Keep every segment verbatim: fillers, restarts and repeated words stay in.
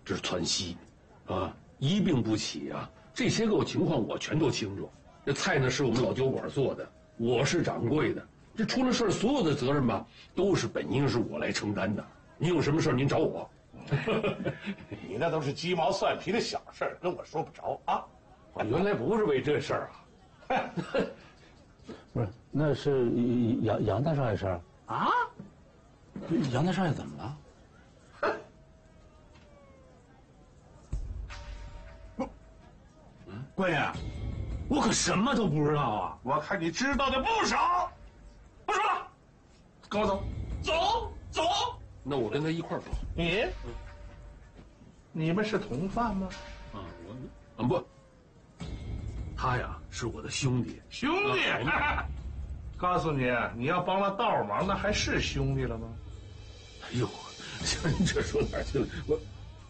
这是窜稀，啊，一病不起啊。这些个情况我全都清楚。这菜呢是我们老酒馆做的，我是掌柜的。这出了事儿，所有的责任吧，都是本应是我来承担的。您有什么事儿您找我。 你那都是鸡毛蒜皮的小事儿，跟我说不着啊。 我原来不是为这事儿啊。 不是，那是杨杨大少爷事儿啊？ 杨大少爷怎么了？ 不， 嗯，官爷，我可什么都不知道啊！ 我看你知道的不少。不说了，跟我走，走走。 那我跟他一块儿走。 你，你们是同犯吗？ 啊，我，啊不，他呀是我的兄弟。 兄弟，啊、告诉你，你要帮了道忙，那还是兄弟了吗？ 哎呦，像你这说哪儿去了？我。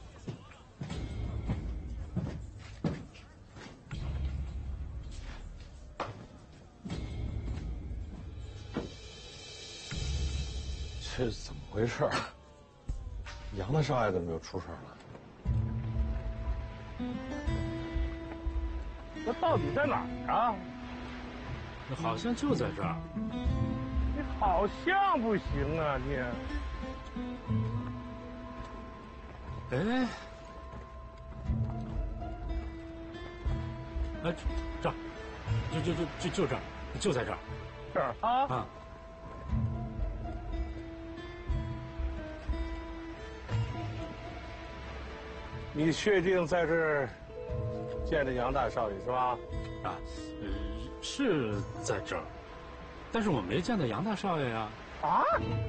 这是怎么回事？杨大少爷怎么又出事了？ 那到底在哪儿啊？ 好像就在这儿。 你好像不行啊，你。 哎，哎，这儿，就就就就就这儿，就在这儿。 这儿啊。啊。你确定在这儿见着杨大少爷是吧？ 啊，呃，是在这儿，但是我没见到杨大少爷呀。 啊？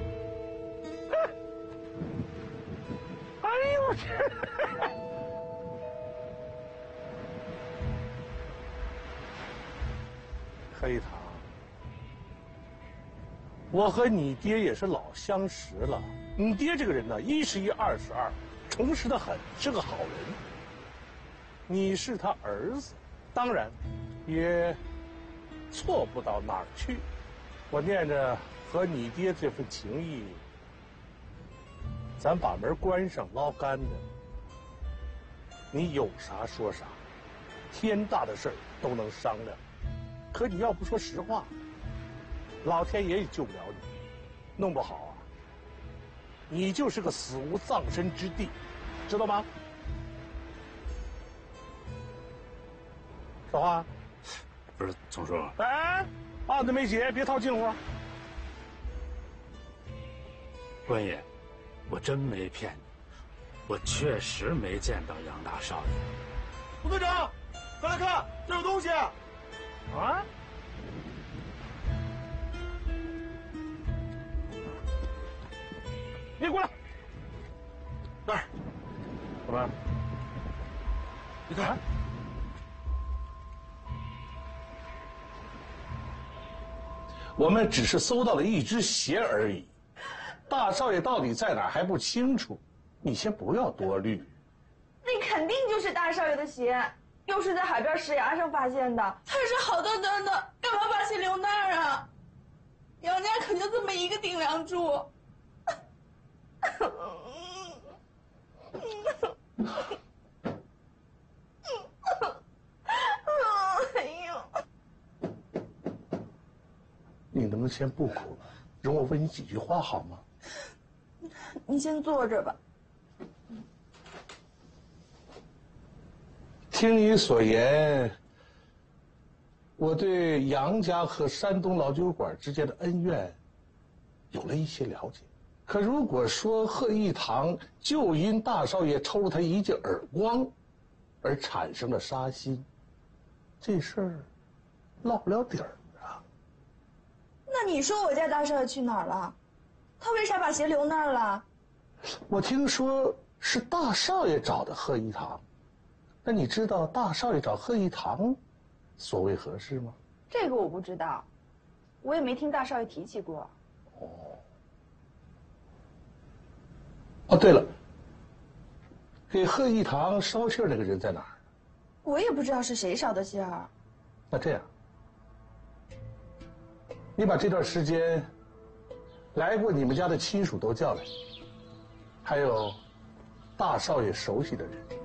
哎呦我去！黑糖，我和你爹也是老相识了。你爹这个人呢，一是一，二是二。诚实的很，是个好人。你是他儿子，当然也错不到哪儿去。我念着和你爹这份情谊，咱把门关上捞干的。你有啥说啥，天大的事儿都能商量。可你要不说实话，老天爷也救不了你。弄不好啊，你就是个死无葬身之地，知道吗？说话。 不是，总叔。 哎，案子没结，别套近乎。 官爷，我真没骗你，我确实没见到杨大少爷。 副队长，快来看，这有东西。啊？ 你过来。 那儿。 怎么？ 你看。 我们只是搜到了一只鞋而已，大少爷到底在哪儿还不清楚，你先不要多虑。 那肯定就是大少爷的鞋，又是在海边石崖上发现的，他也是好端端的，干嘛把鞋留那儿啊？杨家可就这么一个顶梁柱。 你能不能先不哭了？容我问你几句话好吗？ 你先坐着吧。 听你所言，我对杨家和山东老酒馆之间的恩怨有了一些了解。可如果说贺一堂就因大少爷抽了他一记耳光而产生了杀心，这事儿落不了底儿。 那你说我家大少爷去哪儿了？他为啥把鞋留那儿了？ 我听说是大少爷找的贺一堂，那你知道大少爷找贺一堂所为何事吗？ 这个我不知道，我也没听大少爷提起过。 哦。哦，对了，给贺一堂捎信那个人在哪儿？ 我也不知道是谁捎的信儿。 那这样。你把这段时间来过你们家的亲属都叫来，还有大少爷熟悉的人。